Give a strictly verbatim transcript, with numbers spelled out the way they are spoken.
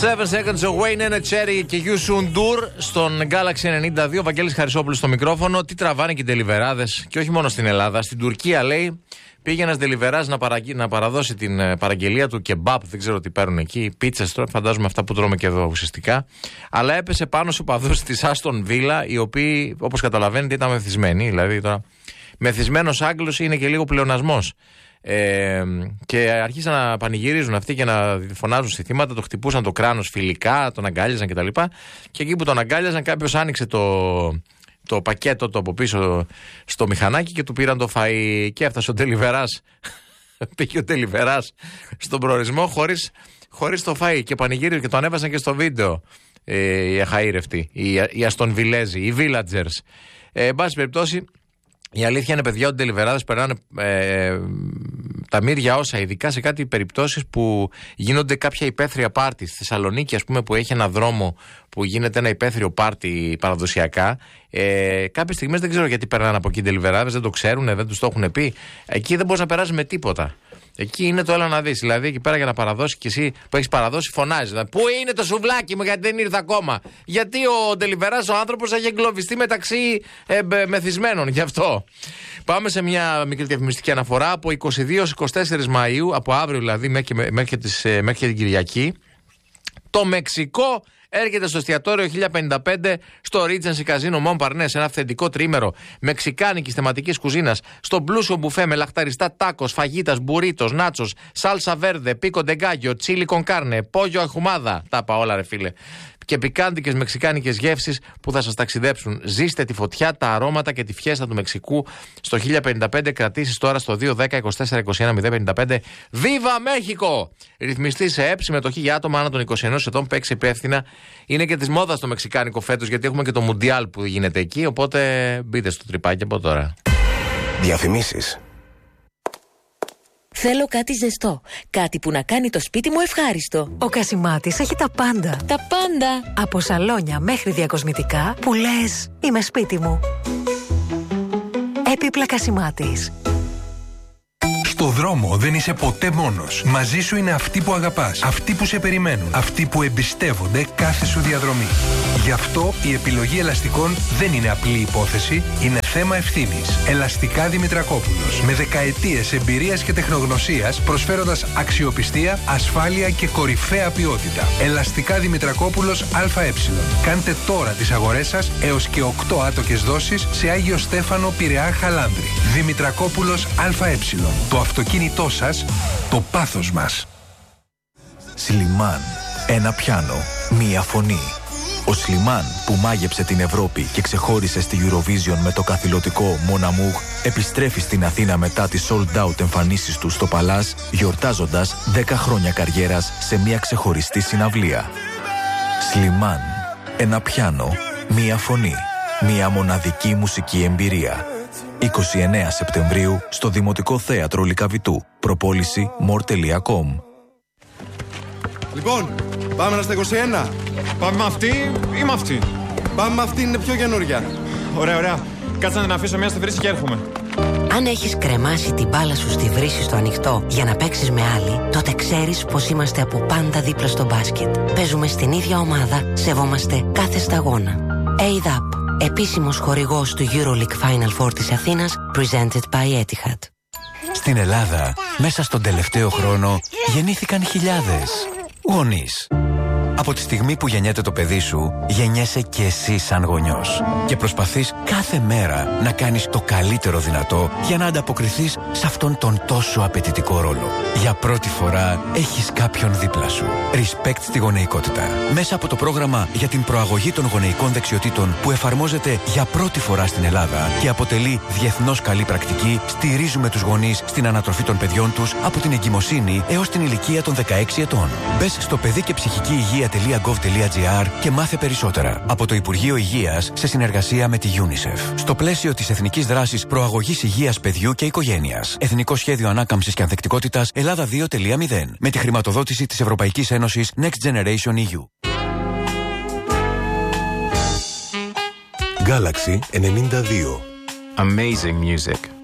Seven Seconds Away, Nene Cherry και You Soon Dur στον Galaxy ενενήντα δύο. Βαγγέλης Χαρισόπουλος στο μικρόφωνο. Τι τραβάνε και οι τελιβεράδες, και όχι μόνο στην Ελλάδα. Στην Τουρκία, λέει, πήγε ένας τελιβεράς να, παρα... να παραδώσει την παραγγελία του κεμπάπ. Δεν ξέρω τι παίρνουν εκεί. Πίτσες, φαντάζομαι αυτά που τρώμε και εδώ ουσιαστικά. Αλλά έπεσε πάνω στους οπαδούς της Άστον Βίλα, οι οποίοι, όπως καταλαβαίνετε, ήταν μεθυσμένοι. Δηλαδή, τώρα, μεθυσμένος Άγγλος είναι και λίγο πλεονασμός. Ε, και αρχίσαν να πανηγυρίζουν αυτοί και να φωνάζουν στη θύματα, το χτυπούσαν το κράνος φιλικά, τον αγκάλιαζαν κτλ. Και, και εκεί που τον αγκάλιαζαν, κάποιος άνοιξε το, το πακέτο το από πίσω στο μηχανάκι και του πήραν το φαΐ. Και έφτασε ο τελιβεράς. Πήγε ο τελιβεράς στον προορισμό χωρίς, χωρίς το φαΐ και πανηγύριζε και το ανέβασαν και στο βίντεο ε, οι αχαήρευτοι, οι, οι Αστονβιλέζοι, οι villagers. Ε, εν πάση περιπτώσει, η αλήθεια είναι, παιδιά, ότι οι τελιβεράδες περνάνε ε, τα μύρια όσα, ειδικά σε κάτι περιπτώσεις που γίνονται κάποια υπαίθρια πάρτι. Στη Θεσσαλονίκη, ας πούμε, που έχει ένα δρόμο που γίνεται ένα υπαίθριο πάρτι παραδοσιακά. Ε, κάποιες στιγμές δεν ξέρω γιατί περνάνε από εκεί οι τελιβεράδες, δεν το ξέρουν, δεν τους το έχουν πει. Εκεί δεν μπορείς να περάσεις με τίποτα. Εκεί είναι το έλα να δεις. Δηλαδή, εκεί πέρα για να παραδώσει κι εσύ που έχεις παραδώσει, φωνάζεις. Δηλαδή, πού είναι το σουβλάκι μου, γιατί δεν ήρθε ακόμα. Γιατί ο τελιβεράς, ο άνθρωπος, έχει εγκλωβιστεί μεταξύ ε, μεθυσμένων. Γι' αυτό. Πάμε σε μια μικρή διαφημιστική αναφορά. Από είκοσι δύο έως είκοσι τέσσερις Μαΐου, από αύριο δηλαδή μέχρι, μέχρι, τις, μέχρι την Κυριακή, το Μεξικό έρχεται στο εστιατόριο χίλια πενήντα πέντε στο Regency Casino Montparnasse, ένα αυθεντικό τρίμερο μεξικάνικης θεματικής κουζίνας, στο πλούσιο μπουφέ με λαχταριστά τάκος, φαγίτας, μπουρίτος, νάτσος, σάλσα βέρδε, πίκο ντεγκάγιο, τσίλι κον κάρνε, πόγιο αχουμάδα. Τα είπα όλα, ρε φίλε. Και πικάντικες μεξικάνικες γεύσεις που θα σας ταξιδέψουν. Ζήστε τη φωτιά, τα αρώματα και τη φιέστα του Μεξικού στο χίλια πενήντα πέντε. Κρατήσεις τώρα στο δύο δέκα είκοσι τέσσερα είκοσι ένα μηδέν πενήντα πέντε. Βίβα Μέχικο! Ρυθμιστή σε ΕΠ, συμμετοχή για άτομα άνω των είκοσι ενός ετών, παίξει υπεύθυνα. Είναι και της μόδας το μεξικάνικο φέτος, γιατί έχουμε και το Μουντιάλ που γίνεται εκεί. Οπότε μπείτε στο τρυπάκι από τώρα. Διαφημίσεις. Θέλω κάτι ζεστό. Κάτι που να κάνει το σπίτι μου ευχάριστο. Ο Κασιμάτης έχει τα πάντα. Τα πάντα. Από σαλόνια μέχρι διακοσμητικά που λες είμαι σπίτι μου. Έπιπλα Κασιμάτης. Στο δρόμο δεν είσαι ποτέ μόνος. Μαζί σου είναι αυτοί που αγαπάς, αυτοί που σε περιμένουν, αυτοί που εμπιστεύονται κάθε σου διαδρομή. Γι' αυτό η επιλογή ελαστικών δεν είναι απλή υπόθεση, είναι θέμα ευθύνης. Ελαστικά Δημητρακόπουλος. Με δεκαετίες εμπειρίας και τεχνογνωσίας, προσφέροντας αξιοπιστία, ασφάλεια και κορυφαία ποιότητα. Ελαστικά Δημητρακόπουλος ΑΕ. Κάντε τώρα τις αγορές σας έως και οκτώ άτοκες δόσεις σε Άγιο Στέφανο, Πειραιά, Χαλάνδρη. Δημητρακόπουλος ΑΕ. Το αυτοκίνητό σας, το πάθος μας. Σλιμάν. Ένα πιάνο. Μία φωνή. Ο Σλιμάν, που μάγεψε την Ευρώπη και ξεχώρισε στη Eurovision με το καθηλωτικό Mon Amour, επιστρέφει στην Αθήνα μετά τις sold out εμφανίσεις του στο Παλάς, γιορτάζοντας δέκα χρόνια καριέρας σε μια ξεχωριστή συναυλία. Σλιμάν. Ένα πιάνο. Μία φωνή. Μία μοναδική μουσική εμπειρία. είκοσι εννέα Σεπτεμβρίου στο Δημοτικό Θέατρο Λυκαβητού. Προπόληση more τελεία com. Λοιπόν, πάμε να στα είκοσι ένα. Πάμε με αυτή ή με αυτή? Πάμε με αυτή, είναι πιο καινούργια. Ωραία, ωραία. Κάτσε να την αφήσω μια στη βρύση και έρχομαι. Αν έχεις κρεμάσει την μπάλα σου στη βρύση στο ανοιχτό για να παίξεις με άλλη, τότε ξέρεις πως είμαστε από πάντα δίπλα στο μπάσκετ. Παίζουμε στην ίδια ομάδα, σεβόμαστε κάθε σταγόνα. έι ντι έι πι, επίσημος χορηγός του EuroLeague Final Four της Αθήνας, presented by Etihad. Στην Ελλάδα, μέσα στον τελευταίο χρόνο, γεννήθηκαν χιλιάδες γονείς. Από τη στιγμή που γεννιέται το παιδί σου, γεννιέσαι και εσύ σαν γονιός. Και προσπαθείς κάθε μέρα να κάνεις το καλύτερο δυνατό για να ανταποκριθείς σε αυτόν τον τόσο απαιτητικό ρόλο. Για πρώτη φορά έχεις κάποιον δίπλα σου. Respect στη γονεϊκότητα. Μέσα από το πρόγραμμα για την προαγωγή των γονεϊκών δεξιοτήτων που εφαρμόζεται για πρώτη φορά στην Ελλάδα και αποτελεί διεθνώς καλή πρακτική, στηρίζουμε τους γονείς στην ανατροφή των παιδιών τους από την εγκυμοσύνη έως την ηλικία των δεκαέξι ετών. Μπες στο παιδί και ψυχική υγεία τελεία γκοβ τελεία τζι άρ και μάθε περισσότερα. Από το Υπουργείο Υγείας σε συνεργασία με τη UNICEF. Στο πλαίσιο της Εθνικής Δράσης Προαγωγής Υγείας Παιδιού και Οικογένειας. Εθνικό Σχέδιο Ανάκαμψης και Ανθεκτικότητας Ελλάδα δύο τελεία μηδέν. Με τη χρηματοδότηση της Ευρωπαϊκής Ένωσης Next Generation ι γιου. Galaxy ενενήντα δύο. Amazing music.